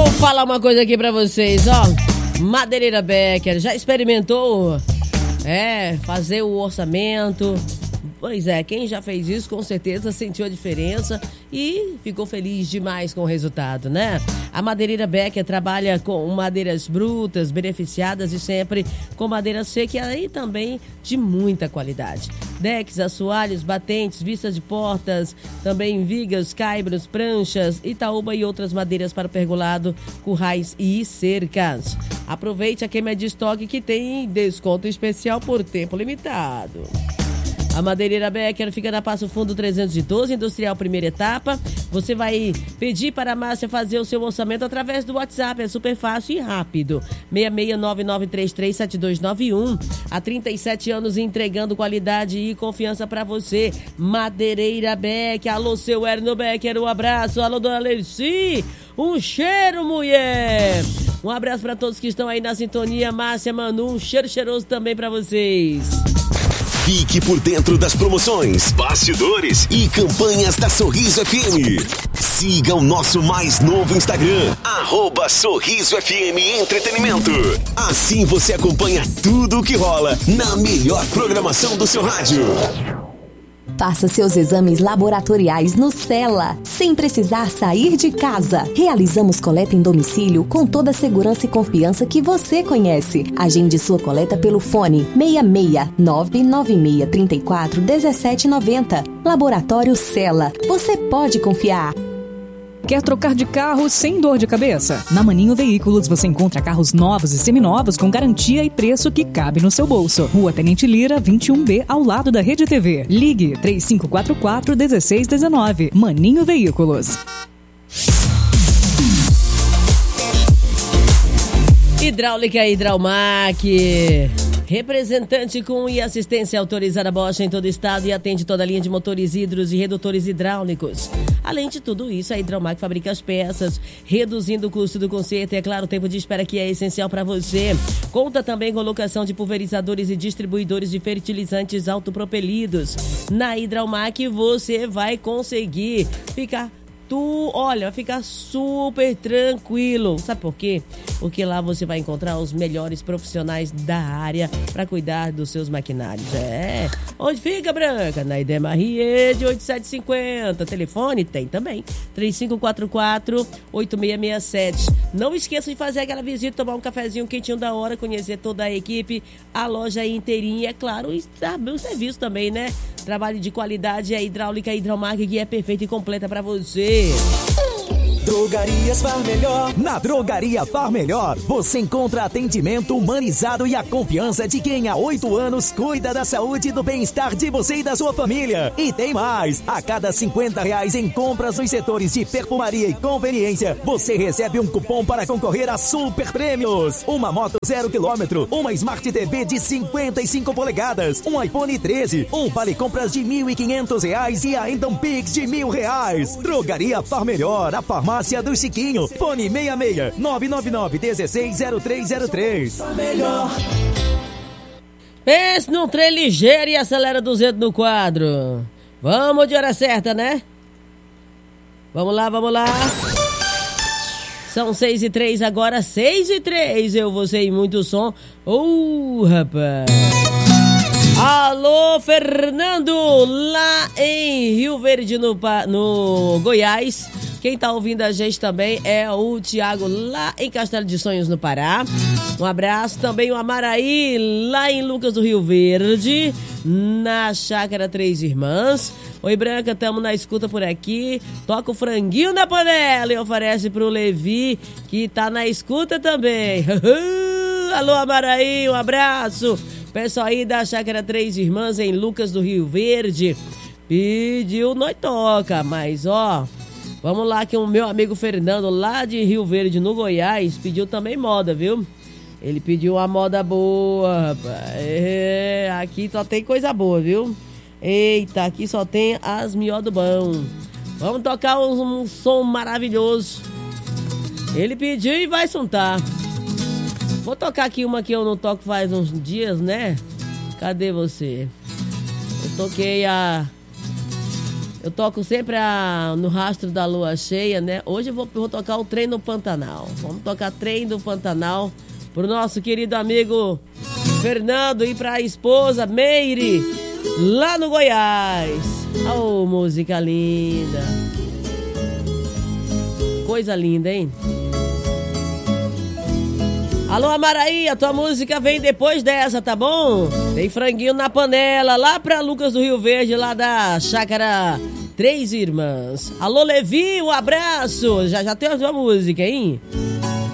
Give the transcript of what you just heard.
falar uma coisa aqui pra vocês, ó. Madeireira Becker, já experimentou fazer o orçamento? Pois é, quem já fez isso com certeza sentiu a diferença e ficou feliz demais com o resultado, né? A Madeireira Becker trabalha com madeiras brutas, beneficiadas e sempre com madeira seca e também de muita qualidade. Decks, assoalhos, batentes, vistas de portas, também vigas, caibros, pranchas, itaúba e outras madeiras para pergolado, currais e cercas. Aproveite a queima de estoque que tem desconto especial por tempo limitado. A Madeireira Becker fica na Passo Fundo 312, Industrial Primeira Etapa. Você vai pedir para a Márcia fazer o seu orçamento através do WhatsApp, é super fácil e rápido. 66993337291. Há 37 anos entregando qualidade e confiança para você. Madeireira Becker. Alô, seu Erno Becker, um abraço. Alô, dona Leci, um cheiro, mulher. Um abraço para todos que estão aí na sintonia. Márcia, Manu, um cheiro cheiroso também para vocês. Fique por dentro das promoções, bastidores e campanhas da Sorriso FM. Siga o nosso mais novo Instagram, @Sorriso FM Entretenimento. Assim você acompanha tudo o que rola na melhor programação do seu rádio. Faça seus exames laboratoriais no Cela, sem precisar sair de casa. Realizamos coleta em domicílio com toda a segurança e confiança que você conhece. Agende sua coleta pelo fone 66996341790. Laboratório Cela. Você pode confiar. Quer trocar de carro sem dor de cabeça? Na Maninho Veículos você encontra carros novos e seminovos com garantia e preço que cabe no seu bolso. Rua Tenente Lira, 21B, ao lado da Rede TV. Ligue 3544-1619. Maninho Veículos. Hidráulica Hidraumac. Representante com e assistência autorizada Bosch em todo o estado e atende toda a linha de motores hidros e redutores hidráulicos. Além de tudo isso, a Hidraumac fabrica as peças, reduzindo o custo do conserto e, é claro, o tempo de espera que é essencial para você. Conta também com locação de pulverizadores e distribuidores de fertilizantes autopropelidos. Na Hidraumac você vai conseguir ficar super tranquilo. Sabe por quê? Porque lá você vai encontrar os melhores profissionais da área para cuidar dos seus maquinários. Onde fica, Branca? Na Idemar Riede 8750. Telefone tem também, 3544-8667. Não esqueça de fazer aquela visita, tomar um cafezinho quentinho da hora, conhecer toda a equipe, a loja inteirinha, é claro, e saber o serviço também, né? Trabalho de qualidade, é Hidráulica Hidraumac, que é perfeita e completa para você. Drogarias Far Melhor. Na Drogaria Far Melhor, você encontra atendimento humanizado e a confiança de quem há 8 anos cuida da saúde e do bem-estar de você e da sua família. E tem mais! A cada R$50 em compras nos setores de perfumaria e conveniência, você recebe um cupom para concorrer a super prêmios. Uma moto 0 km, uma Smart TV de 55 polegadas, um iPhone 13, um vale compras de R$1.500 e ainda um Pix de R$1.000. Drogaria Far Melhor, a farmácia do Chiquinho. Fone 66-999-160303. Melhor. Pense num trem ligeiro e acelera 200 no quadro. Vamos de hora certa, né? Vamos lá. São 6h03 agora, 6h03. Eu, você e muito som. Rapaz. Alô, Fernando, lá em Rio Verde, no Goiás. Quem tá ouvindo a gente também é o Tiago, lá em Castelo de Sonhos, no Pará. Um abraço também o Amaraí, lá em Lucas do Rio Verde, na Chácara Três Irmãs. Oi, Branca, tamo na escuta por aqui. Toca o franguinho na panela e oferece pro Levi, que tá na escuta também. Alô, Amaraí, um abraço. Pessoal aí da Chácara Três Irmãs, em Lucas do Rio Verde, pediu, nós toca, mas vamos lá que o meu amigo Fernando, lá de Rio Verde, no Goiás, pediu também moda, viu? Ele pediu uma moda boa, rapaz. Aqui só tem coisa boa, viu? Eita, aqui só tem as mió do bom. Vamos tocar um som maravilhoso. Ele pediu e vai suntar. Vou tocar aqui uma que eu não toco faz uns dias, né? Cadê você? Eu toquei Eu toco sempre no rastro da lua cheia, né? Hoje eu vou tocar o Trem do Pantanal. Vamos tocar Trem do Pantanal pro nosso querido amigo Fernando e pra esposa Meire, lá no Goiás. Oh, música linda. Coisa linda, hein? Alô, Amaraí, a tua música vem depois dessa, tá bom? Tem franguinho na panela, lá pra Lucas do Rio Verde, lá da Chácara Três Irmãs. Alô, Levi, um abraço. Já tem a tua música, hein?